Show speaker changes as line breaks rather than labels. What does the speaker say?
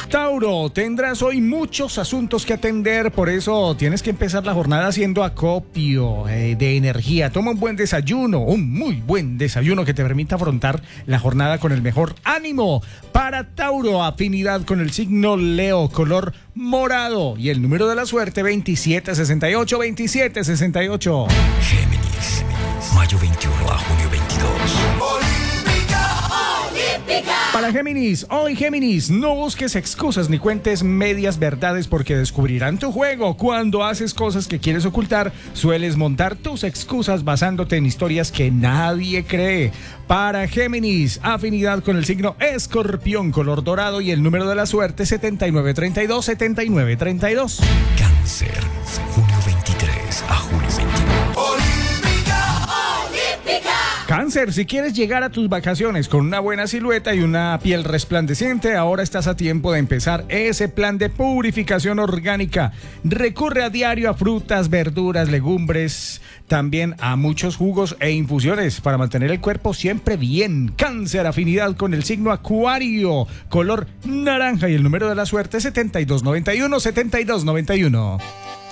Tauro, tendrás hoy muchos asuntos que atender, por eso tienes que empezar la jornada haciendo acopio de energía. Toma un buen desayuno, un muy buen desayuno que te permita afrontar la jornada con el mejor ánimo. Para Tauro, afinidad con el signo Leo, color morado y el número de la suerte 2768, 2768.
Géminis, mayo 21 a junio 22.
Para Géminis, hoy Géminis, no busques excusas ni cuentes medias verdades porque descubrirán tu juego. Cuando haces cosas que quieres ocultar, sueles montar tus excusas basándote en historias que nadie cree. Para Géminis, afinidad con el signo Escorpión, color dorado y el número de la suerte 7932, 7932.
Cáncer, junio 23 a julio 22.
Cáncer, si quieres llegar a tus vacaciones con una buena silueta y una piel resplandeciente, ahora estás a tiempo de empezar ese plan de purificación orgánica. Recurre a diario a frutas, verduras, legumbres, también a muchos jugos e infusiones para mantener el cuerpo siempre bien. Cáncer, afinidad con el signo Acuario, color naranja y el número de la suerte 7291, 7291.